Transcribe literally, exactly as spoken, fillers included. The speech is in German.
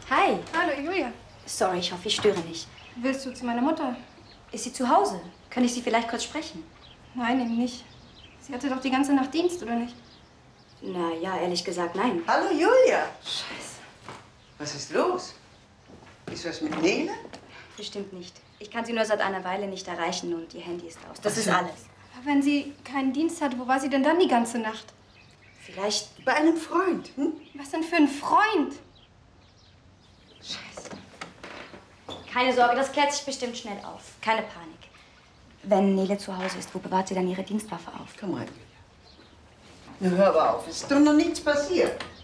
Hi. Hallo, Julia. Sorry, ich hoffe, ich störe nicht. Willst du zu meiner Mutter? Ist sie zu Hause? Kann ich sie vielleicht kurz sprechen? Nein, eben nicht. Sie hatte doch die ganze Nacht Dienst, oder nicht? Na ja, ehrlich gesagt, nein. Hallo, Julia. Scheiße. Was ist los? Ist was mit Nele? Bestimmt nicht. Ich kann sie nur seit einer Weile nicht erreichen und ihr Handy ist aus. Das ist alles. Aber wenn sie keinen Dienst hatte, wo war sie denn dann die ganze Nacht? Vielleicht bei einem Freund. Hm? Was denn für ein Freund? Scheiße. Keine Sorge, das klärt sich bestimmt schnell auf. Keine Panik. Wenn Nele zu Hause ist, wo bewahrt sie dann ihre Dienstwaffe auf? Komm rein, Julia. Na, hör aber auf, es ist doch noch nichts passiert.